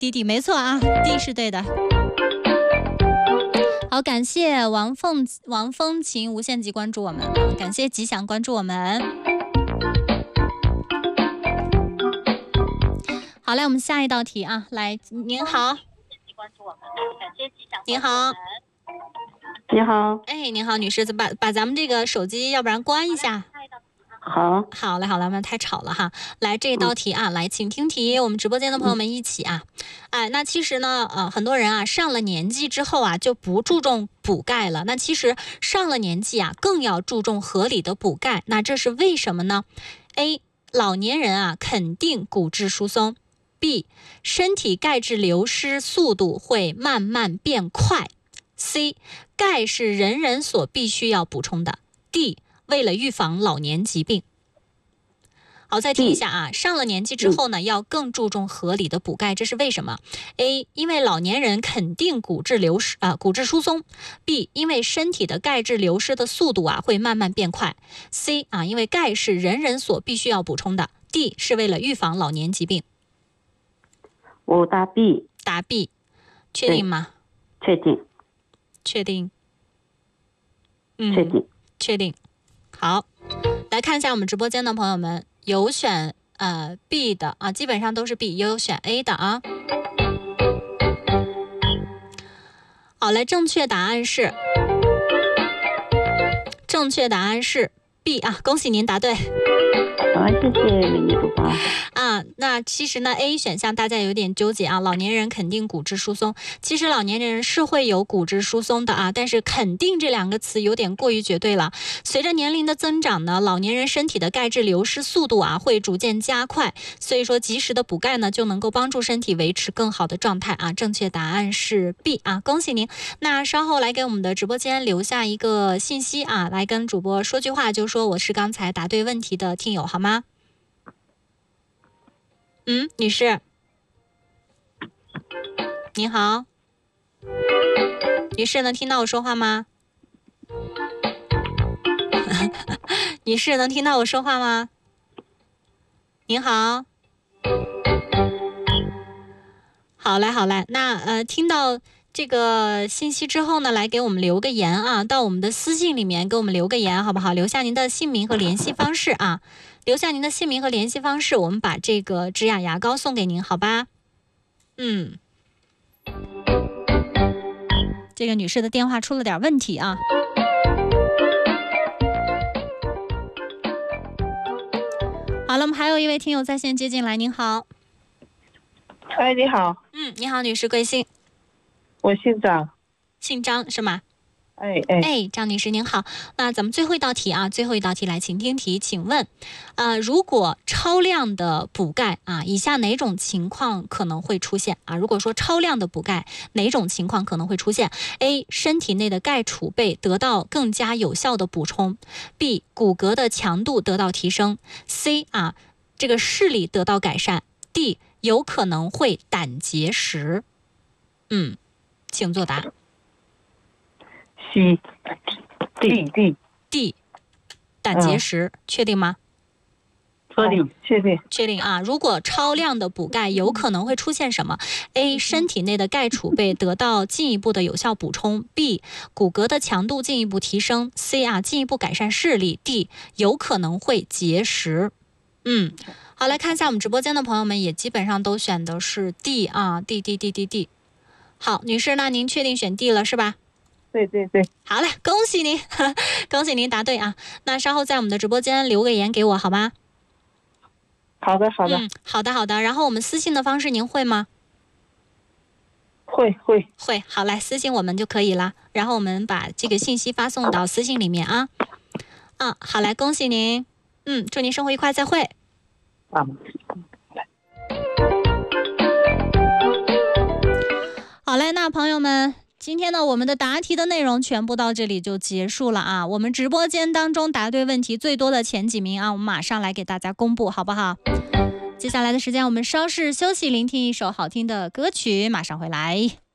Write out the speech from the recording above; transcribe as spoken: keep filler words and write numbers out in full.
D D 没错啊 ，D 是对的。好，感谢王凤王风琴无限极关注我们，感谢吉祥关注我们。好，来我们下一道题啊，来，您好。您好。 你好。 哎，您好，女士，把把咱们这个手机要不然关一下。 好， 好嘞，好嘞，那太吵了哈。来这道题啊，嗯、来，请听题，我们直播间的朋友们一起啊。哎，那其实呢，呃，很多人啊，上了年纪之后啊，就不注重补钙了。那其实上了年纪啊，更要注重合理的补钙。那这是为什么呢 ？A. 老年人啊，肯定骨质疏松。B. 身体钙质流失速度会慢慢变快。C. 钙是人人所必须要补充的。D. 为了预防老年疾病。好，再听一下啊，上了年纪之后呢，要更注重合理的补钙，这是为什么 ？A. 因为老年人肯定骨质流失啊、呃，骨质疏松。B. 因为身体的钙质流失的速度啊会慢慢变快。C. 啊，因为钙是人人所必须要补充的。D. 是为了预防老年疾病。 我答 B。 答 B， 确定吗？ 确定。 确定。嗯， 确定。 确定。好，来看一下我们直播间的朋友们，有选呃 B 的啊，基本上都是 B， 也有选 A 的啊。好，来，正确答案是，正确答案是 B 啊，恭喜您答对。 好，谢谢美女主播啊。那其实呢 A 选项大家有点纠结啊，老年人肯定骨质疏松，其实老年人是会有骨质疏松的啊，但是肯定这两个词有点过于绝对了。随着年龄的增长呢，老年人身体的钙质流失速度啊会逐渐加快，所以说及时的补钙呢就能够帮助身体维持更好的状态啊。正确答案是 B 啊，恭喜您。那稍后来给我们的直播间留下一个信息啊，来跟主播说句话，就说我是刚才答对问题的听友，好吗？嗯，女士，你好，女士能听到我说话吗？女士能听到我说话吗？您好，好嘞，好嘞，那呃，听到这个信息之后呢，来给我们留个言啊，到我们的私信里面给我们留个言，好不好？留下您的姓名和联系方式啊。留下您的姓名和联系方式，我们把这个植雅牙膏送给您，好吧？嗯，这个女士的电话出了点问题啊。好了，我们还有一位听友在线接进来，您好。 哎，你好。 嗯，你好，女士，贵姓？ 我姓张。 姓张是吗？ 哎哎哎，张女士您好，那咱们最后一道题啊，最后一道题来，请听题，请问，呃，如果超量的补钙啊，以下哪种情况可能会出现啊？如果说超量的补钙，哪种情况可能会出现 ？A. 身体内的钙储备得到更加有效的补充 ；B. 骨骼的强度得到提升 ；C. 啊，这个视力得到改善 ；D. 有可能会胆结石。嗯，请作答。 C D D D 胆结石、嗯、确定吗？ 确定，确定， 确定啊！如果超量的补钙，有可能会出现什么 ？A. 身体内的钙储备得到进一步的有效补充 ；B. 骨骼的强度进一步提升 ；C. 啊，进一步改善视力 ；D. 有可能会结石。嗯，好，来看一下我们直播间的朋友们，也基本上都选的是 D 啊 ，D D D D D。好，女士，那您确定选 D 了是吧？ 对对对， 好嘞，恭喜您，恭喜您答对啊！那稍后在我们的直播间留个言给我好吗？ 好的好的、 嗯，好的好的。然后我们私信的方式您会吗？ 会会会，好嘞，私信我们就可以了。然后我们把这个信息发送到私信里面啊。啊，好嘞，恭喜您，嗯，祝您生活愉快，再会。 啊。 好嘞，那朋友们。今天呢，我们的答题的内容全部到这里就结束了啊！我们直播间当中答对问题最多的前几名啊，我们马上来给大家公布，好不好？接下来的时间，我们稍事休息，聆听一首好听的歌曲，马上回来。